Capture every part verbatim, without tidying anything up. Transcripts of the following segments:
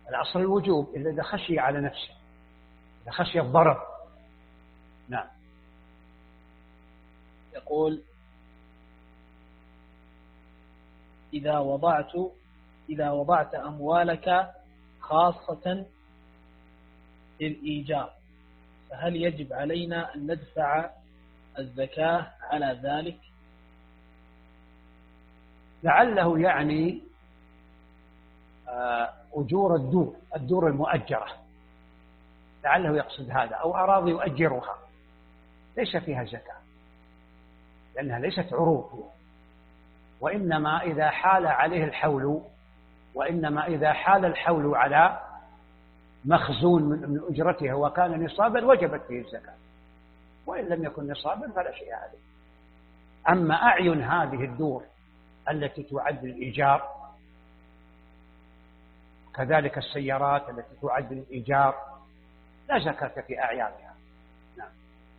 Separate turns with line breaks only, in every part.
الأصل الوجوب إلا إذا خشي على نفسه، إذا خشي الضرر. نعم.
يقول: إذا وضعت إذا وضعت أموالك خاصة للإيجار فهل يجب علينا أن ندفع الزكاة على ذلك؟
لعله يعني أجور الدور الدور المؤجرة، لعله يقصد هذا، أو أراضي يؤجرها ليس فيها زكاة لأنها ليست عروض، وإنما إذا حال عليه الحول وإنما إذا حال الحول على مخزون من أجرتها وكان نصابا وجبت فيه الزكاة، وإن لم يكن نصابا فلا شيء عليه. أما أعين هذه الدور التي تعد للإيجار، كذلك السيارات التي تعد للإيجار، لا زكاة في أعيانها. نعم.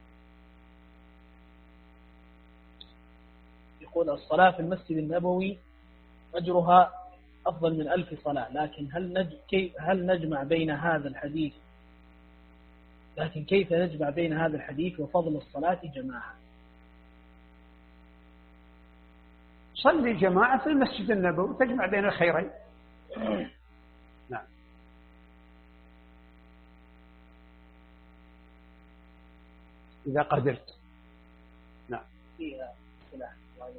يقول: الصلاة في المسجد النبوي أجرها أفضل من ألف صلاة، لكن هل نج... كيف هل نجمع بين هذا الحديث لكن كيف نجمع بين هذا الحديث وفضل الصلاة جماعة؟
صلي جماعة في المسجد النبوي تجمع بين الخيرين. نعم. إذا قدرت. نعم.
فيها سلاح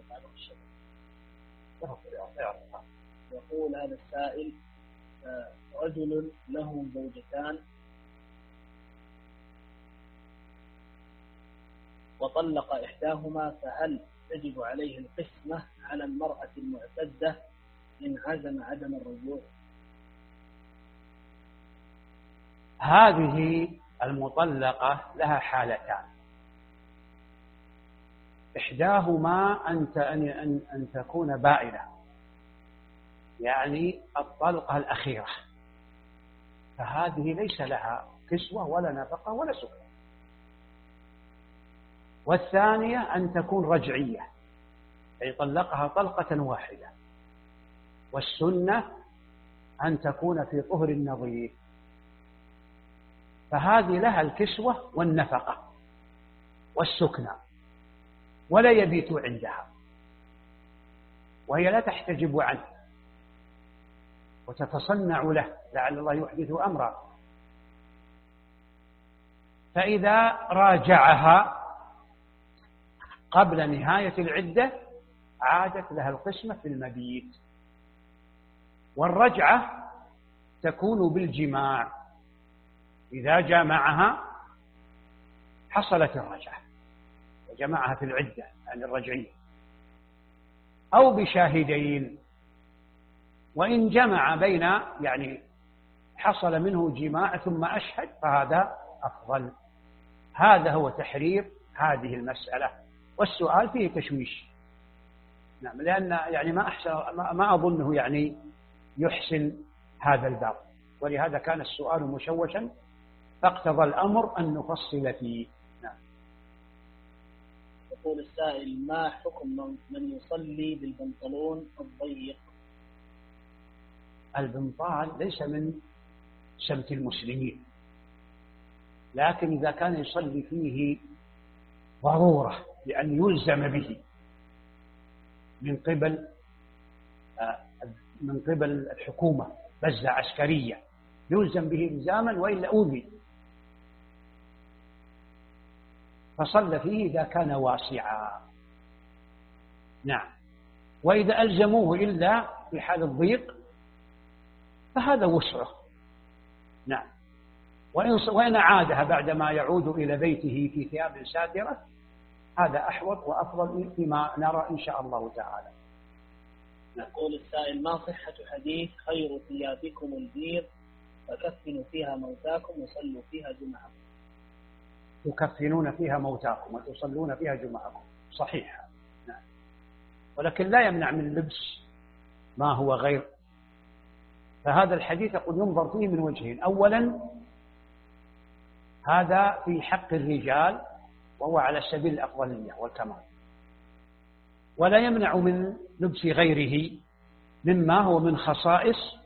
يقول هذا السائل: رجل له زوجتان وطلق إحداهما، فهل تجب عليه القسمة على المرأة المعتدة إن عزم عدم الرجوع؟
هذه المطلقة لها حالتان: إحداهما أن أن أن تكون بائنة، يعني الطلقة الأخيرة، فهذه ليس لها كسوة ولا نفقة ولا سكن. والثانية أن تكون رجعية، أي طلقها طلقة واحدة، والسنة أن تكون في طهر النظيف، فهذه لها الكسوة والنفقة والسكنى ولا يبيت عندها، وهي لا تحتجب عنه وتتصنع له لعل الله يحدث أمرا. فإذا راجعها قبل نهاية العدة عادت لها القسمة في المبيت، والرجعة تكون بالجماع، إذا جامعها حصلت الرجعة وجمعها في العدة عن الرجعية، أو بشاهدين، وإن جمع بين يعني حصل منه جماع ثم أشهد فهذا أفضل. هذا هو تحرير هذه المسألة، والسؤال فيه تشويش. نعم، لأن يعني ما أحسن ما أظنه يعني يحسن هذا الباب، ولهذا كان السؤال مشوشا فاقتضى الأمر أن نفصل فيه. نعم.
يقول السائل: ما حكم من يصلي بالبنطلون الضيق؟
البنطال ليس من سمت المسلمين، لكن إذا كان يصلي فيه ضرورة لأن يلزم به من قبل من قبل الحكومة، بزة عسكرية يلزم به إلزاما وإلا أوذي، فصلى فيه إذا كان واسعا. نعم. وإذا ألزموه إلا في حال الضيق فهذا وسعه. نعم. وإن عادها بعدما يعود إلى بيته في ثياب ساترة هذا أحوط وأفضل فيما نرى إن شاء الله تعالى.
يقول السائل: ما صحة حديث خير ثيابكم البيض فكفنوا فيها موتاكم وصلوا فيها جمعكم؟
تكفنون فيها موتاكم وتصلون فيها جمعكم، صحيح. نعم. ولكن لا يمنع من لبس ما هو غير. فهذا الحديث يقول ينظر فيه من وجهين: أولا هذا في حق الرجال وهو على سبيل الأفضلية والكمال، ولا يمنع من لبس غيره مما هو من خصائص